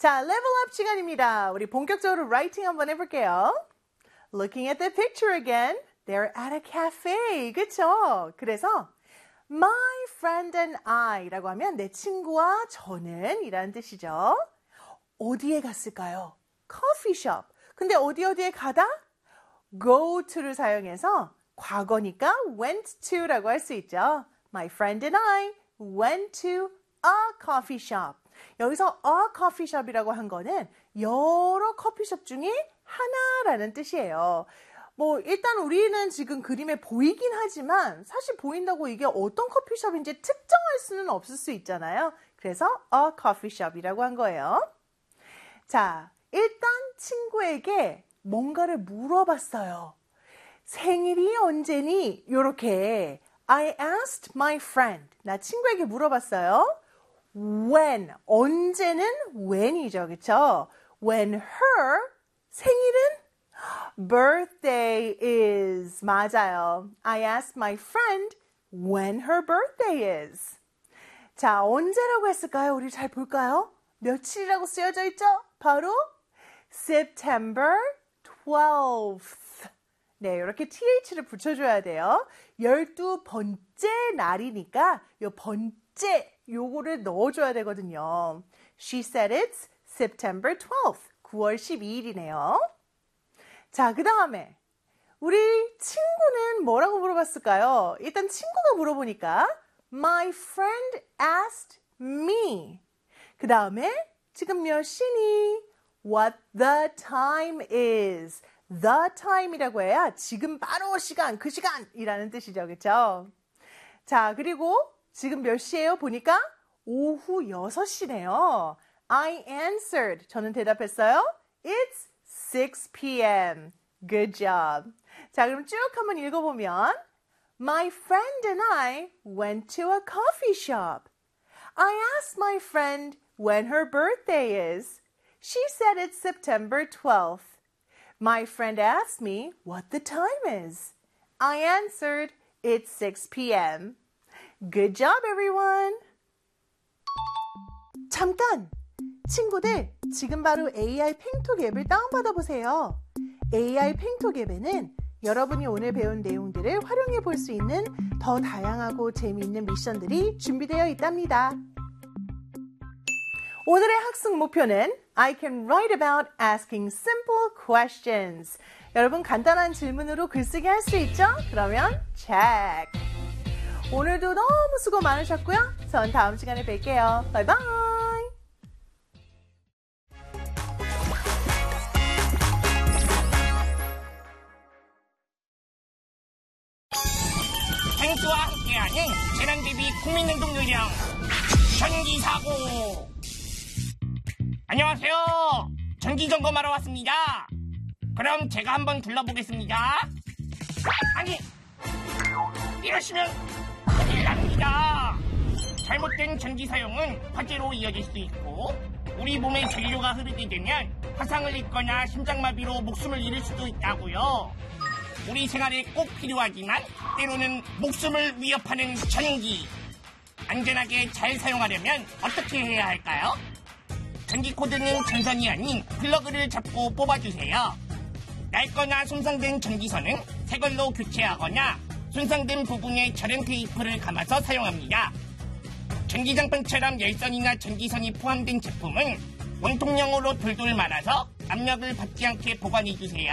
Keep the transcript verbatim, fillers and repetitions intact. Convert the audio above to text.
자, level up 시간입니다. 우리 본격적으로 writing 한번 해볼게요. Looking at the picture again, they're at a cafe. 그쵸? 그래서 my friend and I라고 하면 내 친구와 저는 이라는 뜻이죠. 어디에 갔을까요? Coffee shop. 근데 어디 어디에 가다? go to를 사용해서 과거니까 went to라고 할 수 있죠. My friend and I went to a coffee shop. 여기서 a coffee shop이라고 한 거는 여러 커피숍 중에 하나라는 뜻이에요. 뭐 일단 우리는 지금 그림에 보이긴 하지만 사실 보인다고 이게 어떤 커피숍인지 특정할 수는 없을 수 있잖아요. 그래서 a coffee shop이라고 한 거예요. 자, 일단 친구에게 뭔가를 물어봤어요. 생일이 언제니? 요렇게 I asked my friend. 나 친구에게 물어봤어요. When, 언제는 when이죠, 그쵸? When her, 생일은 birthday is. 맞아요. I asked my friend when her birthday is. 자, 언제라고 했을까요? 우리 잘 볼까요? 며칠이라고 쓰여져 있죠? 바로 September twelfth. 네, 이렇게 th를 붙여줘야 돼요. 열두 번째 날이니까 요 번째 요거를 넣어줘야 되거든요. She said it's September twelfth. 구월 십이일이네요. 자, 그 다음에 우리 친구는 뭐라고 물어봤을까요? 일단 친구가 물어보니까 My friend asked me. 그 다음에 지금 몇 시니? What the time is. The time이라고 해야 지금 바로 시간, 그 시간이라는 뜻이죠. 그렇죠? 자, 그리고 지금 몇 시예요? 보니까 오후 여섯 시네요. I answered. 저는 대답했어요. It's six p.m. Good job. 자, 그럼 쭉 한번 읽어보면 My friend and I went to a coffee shop. I asked my friend when her birthday is. She said it's September twelfth. My friend asked me what the time is. I answered, it's six p.m. Good job, everyone. 잠깐! 친구들, 지금 바로 에이아이 팽톡 앱을 다운받아 보세요. 에이아이 팽톡 앱에는 여러분이 오늘 배운 내용들을 활용해 볼 수 있는 더 다양하고 재미있는 미션들이 준비되어 있답니다. 오늘의 학습 목표는 I can write about asking simple questions. 여러분 간단한 질문으로 글쓰기 할 수 있죠? 그러면 check. 오늘도 너무 수고 많으셨고요. 전 다음 시간에 뵐게요. 바이바이. 탱크와 함께하는 재난대비 국민행동 요령 전기사고. 안녕하세요. 전기점검하러 왔습니다. 그럼 제가 한번 둘러보겠습니다. 아니, 이러시면 큰일 납니다. 잘못된 전기 사용은 화재로 이어질 수 있고 우리 몸에 전류가 흐르게 되면 화상을 입거나 심장마비로 목숨을 잃을 수도 있다고요. 우리 생활에 꼭 필요하지만 때로는 목숨을 위협하는 전기. 안전하게 잘 사용하려면 어떻게 해야 할까요? 전기 코드는 전선이 아닌 플러그를 잡고 뽑아주세요. 낡거나 손상된 전기선은 새 걸로 교체하거나 손상된 부분에 절연 테이프를 감아서 사용합니다. 전기장판처럼 열선이나 전기선이 포함된 제품은 원통형으로 돌돌 말아서 압력을 받지 않게 보관해주세요.